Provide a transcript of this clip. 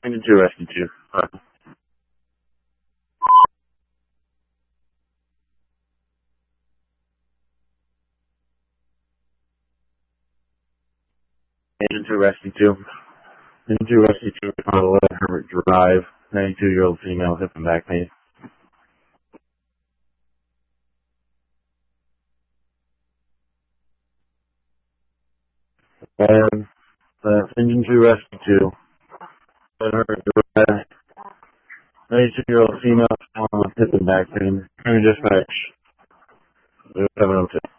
Engine 2 Rescue 2. Engine 2 Rescue 2. Engine 2 Rescue 2 on 11 Herbert Drive. 92-year-old female, hip and back pain. And Engine 2 Rescue 2. 11 Herbert Drive. 92-year-old female, hip and back pain. Dispatch. 702.